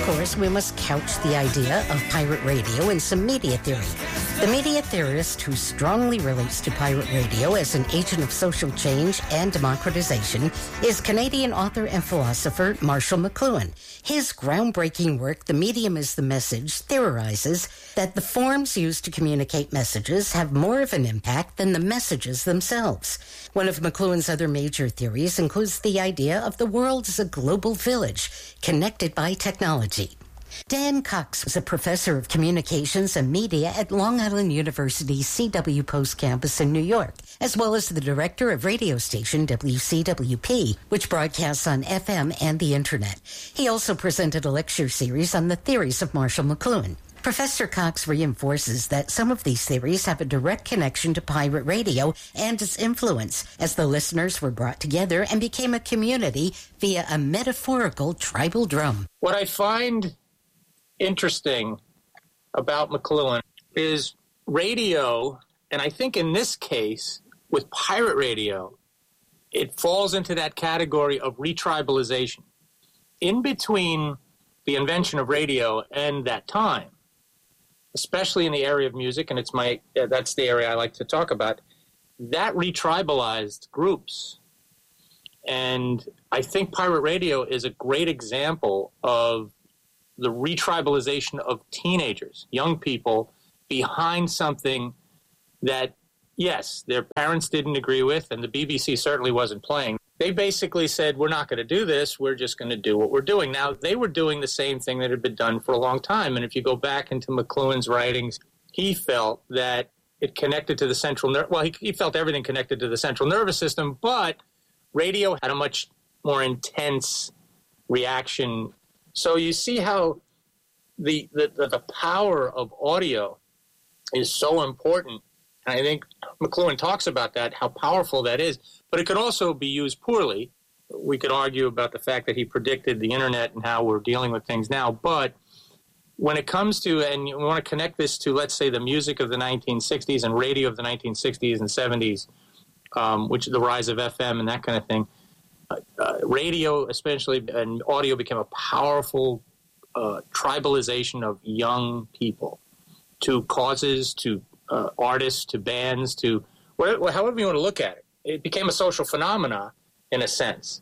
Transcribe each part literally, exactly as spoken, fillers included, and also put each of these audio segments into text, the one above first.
course, we must couch the idea of pirate radio in some media theory. The media theorist who strongly relates to pirate radio as an agent of social change and democratization is Canadian author and philosopher Marshall McLuhan. His groundbreaking work, The Medium is the Message, theorizes that the forms used to communicate messages have more of an impact than the messages themselves. One of McLuhan's other major theories includes the idea of the world as a global village connected by technology. Dan Cox was a professor of communications and media at Long Island University's C W Post campus in New York, as well as the director of radio station W C W P, which broadcasts on F M and the Internet. He also presented a lecture series on the theories of Marshall McLuhan. Professor Cox reinforces that some of these theories have a direct connection to pirate radio and its influence, as the listeners were brought together and became a community via a metaphorical tribal drum. What I find interesting about McLuhan is radio, and I think in this case, with pirate radio, it falls into that category of retribalization. In between the invention of radio and that time, especially in the area of music, and it's my uh, that's the area I like to talk about, that retribalized groups. And I think pirate radio is a great example of the retribalization of teenagers, young people, behind something that, yes, their parents didn't agree with, and the B B C certainly wasn't playing. They basically said, we're not going to do this, we're just going to do what we're doing. Now, they were doing the same thing that had been done for a long time, and if you go back into McLuhan's writings, he felt that it connected to the central nerve. Well, he, he felt everything connected to the central nervous system, but radio had a much more intense reaction. So you see how the, the, the power of audio is so important. And I think McLuhan talks about that, how powerful that is. But it could also be used poorly. We could argue about the fact that he predicted the Internet and how we're dealing with things now. But when it comes to, and you want to connect this to, let's say, the music of the nineteen sixties and radio of the nineteen sixties and seventies, um, which is the rise of F M and that kind of thing, Uh, uh, radio, especially, and audio became a powerful uh, tribalization of young people to causes, to uh, artists, to bands, to whatever, however you want to look at it. It became a social phenomena in a sense.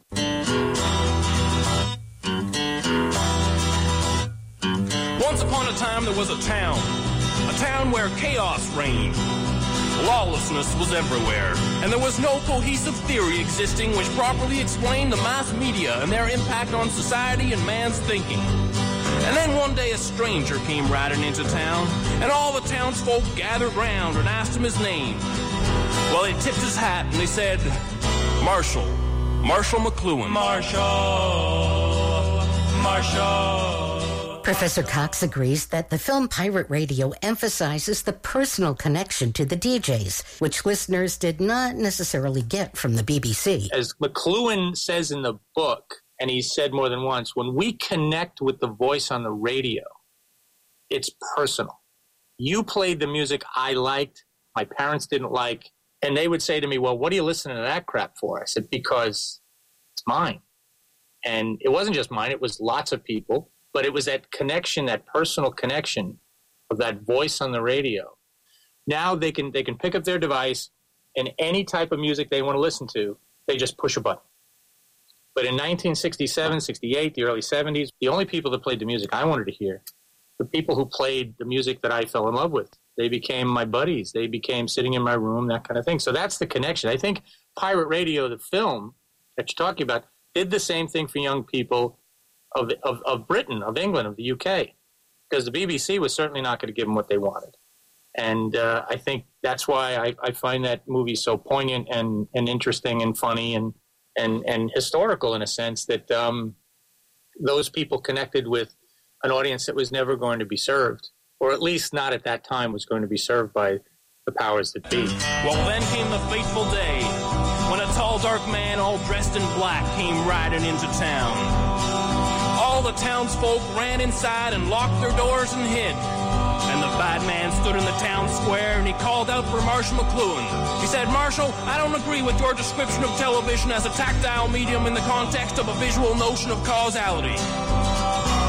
Once upon a time, there was a town, a town where chaos reigned. Lawlessness was everywhere, and there was no cohesive theory existing which properly explained the mass media and their impact on society and man's thinking. And then one day a stranger came riding into town, and all the townsfolk gathered round and asked him his name. Well, he tipped his hat and they said, Marshall, Marshall McLuhan. Marshall, Marshall. Professor Cox agrees that the film Pirate Radio emphasizes the personal connection to the D Js, which listeners did not necessarily get from the B B C. As McLuhan says in the book, and he said more than once, when we connect with the voice on the radio, it's personal. You played the music I liked, my parents didn't like, and they would say to me, well, what are you listening to that crap for? I said, because it's mine. And it wasn't just mine, it was lots of people. But it was that connection, that personal connection of that voice on the radio. Now they can they can pick up their device and any type of music they want to listen to, they just push a button. But in nineteen sixty-seven, sixty-eight, the early seventies, the only people that played the music I wanted to hear, the people who played the music that I fell in love with. They became my buddies. They became sitting in my room, that kind of thing. So that's the connection. I think Pirate Radio, the film that you're talking about, did the same thing for young people Of, of of Britain, of England, of the U K, because the B B C was certainly not going to give them what they wanted. And uh, I think that's why I, I find that movie so poignant and, and interesting and funny and, and, and historical in a sense that um, those people connected with an audience that was never going to be served, or at least not at that time was going to be served by the powers that be. Well, then came the fateful day when a tall, dark man all dressed in black came riding into town. All the townsfolk ran inside and locked their doors and hid. And the bad man stood in the town square and he called out for Marshall McLuhan. He said, Marshall, I don't agree with your description of television as a tactile medium in the context of a visual notion of causality. So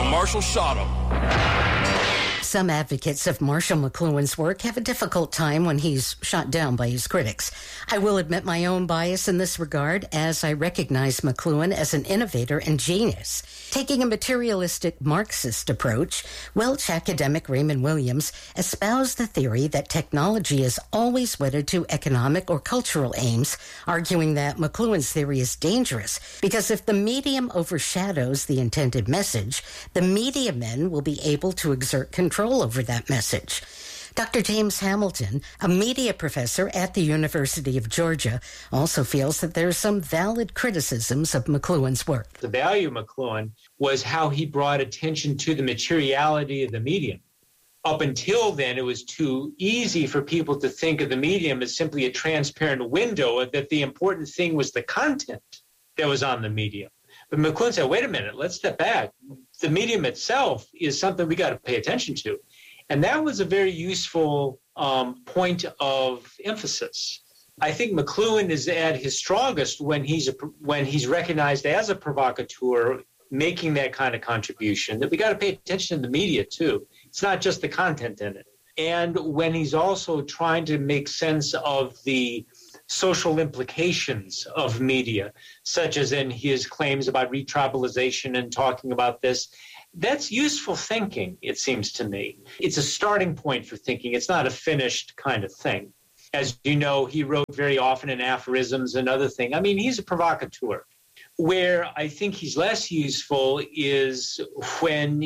Marshall shot him. Some advocates of Marshall McLuhan's work have a difficult time when he's shot down by his critics. I will admit my own bias in this regard, as I recognize McLuhan as an innovator and genius. Taking a materialistic Marxist approach, Welch academic Raymond Williams espoused the theory that technology is always wedded to economic or cultural aims, arguing that McLuhan's theory is dangerous because if the medium overshadows the intended message, the media men will be able to exert control over that message. Doctor James Hamilton, a media professor at the University of Georgia, also feels that there are some valid criticisms of McLuhan's work. The value of McLuhan was how he brought attention to the materiality of the medium. Up until then, it was too easy for people to think of the medium as simply a transparent window, and that the important thing was the content that was on the medium. But McLuhan said, wait a minute, let's step back. The medium itself is something we got to pay attention to. And that was a very useful um, point of emphasis. I think McLuhan is at his strongest when he's a, when he's recognized as a provocateur, making that kind of contribution, that we got to pay attention to the media too. It's not just the content in it. And when he's also trying to make sense of the social implications of media, such as in his claims about retribalization and talking about this, that's useful thinking, it seems to me. It's a starting point for thinking. It's not a finished kind of thing. As you know, he wrote very often in aphorisms and other things. I mean, he's a provocateur. Where I think he's less useful is when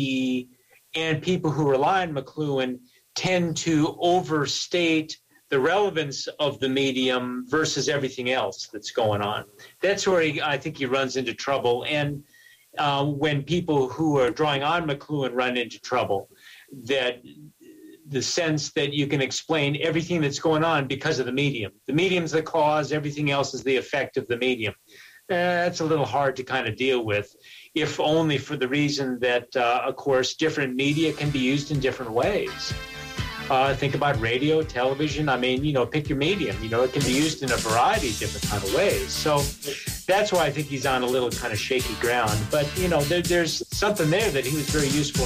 he and people who rely on McLuhan tend to overstate the relevance of the medium versus everything else that's going on. That's where he, I think he runs into trouble. And uh, when people who are drawing on McLuhan run into trouble, that the sense that you can explain everything that's going on because of the medium. The medium's the cause, everything else is the effect of the medium. Uh, that's a little hard to kind of deal with, if only for the reason that, uh, of course, different media can be used in different ways. Uh, think about radio, television. I mean, you know, pick your medium. You know, it can be used in a variety of different kind of ways. So that's why I think he's on a little kind of shaky ground. But, you know, there, there's something there that he was very useful